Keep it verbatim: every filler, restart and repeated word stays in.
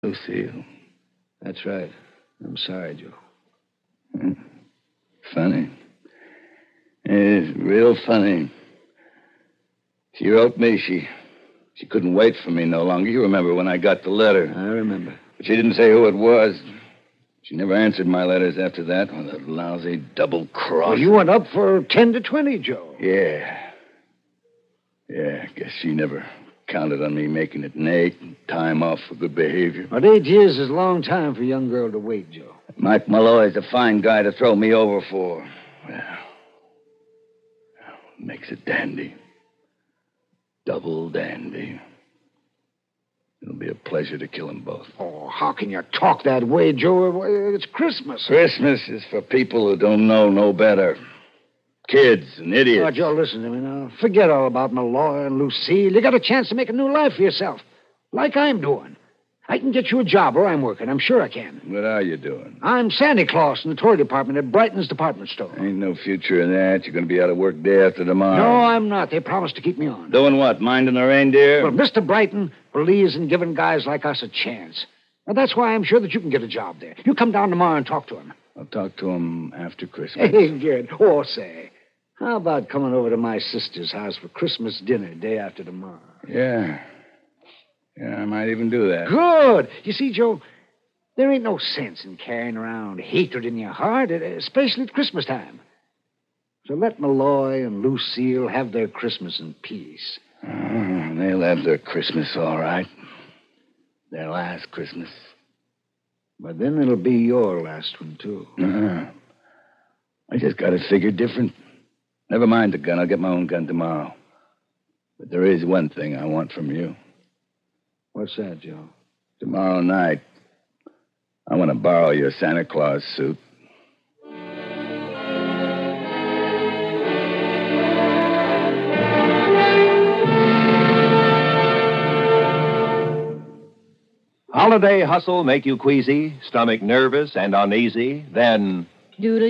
Lucille. That's right. I'm sorry, Joe. Hmm. Funny. It's real funny. She wrote me. She she couldn't wait for me no longer. You remember when I got the letter. I remember. But she didn't say who it was. She never answered my letters after that. Oh, that lousy double cross. Well, you went up for ten to twenty, Joe. Yeah. Yeah, I guess she never counted on me making it Nate and time off for good behavior. But eight years is a long time for a young girl to wait, Joe. Mike Malloy's a fine guy to throw me over for. Well, makes it dandy. Double dandy. It'll be a pleasure to kill them both. Oh, how can you talk that way, Joe? It's Christmas. Christmas is for people who don't know no better. Kids and idiots. Oh, Joe, listen to me now. Forget all about Malloy and Lucille. You got a chance to make a new life for yourself, like I'm doing. I can get you a job where I'm working. I'm sure I can. What are you doing? I'm Santa Claus in the toy department at Brighton's department store. Ain't no future in that. You're going to be out of work day after tomorrow. No, I'm not. They promised to keep me on. Doing what? Minding the reindeer? Well, Mister Brighton believes in giving guys like us a chance. Well, that's why I'm sure that you can get a job there. You come down tomorrow and talk to him. I'll talk to him after Christmas. Hey, good. Oh, say, how about coming over to my sister's house for Christmas dinner day after tomorrow? Yeah. Yeah, I might even do that. Good. You see, Joe, there ain't no sense in carrying around hatred in your heart, especially at Christmas time. So let Malloy and Lucille have their Christmas in peace. Oh, they'll have their Christmas all right. Their last Christmas. But then it'll be your last one, too. Uh-huh. I just got it figured different. Never mind the gun. I'll get my own gun tomorrow. But there is one thing I want from you. What's that, Joe? Tomorrow night, I want to borrow your Santa Claus suit. Holiday hustle make you queasy, stomach nervous and uneasy? Then... Doodle